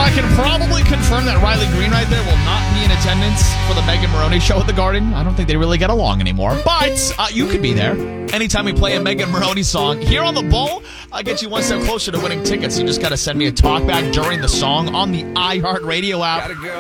I can probably confirm that Riley Green right there will not be in attendance for the Megan Maroney show at the Garden. I don't think they really get along anymore. But you could be there. Anytime we play a Megan Maroney song here on the Bull, I'll get you one step closer to winning tickets. You just got to send me a talkback during the song on the iHeartRadio app.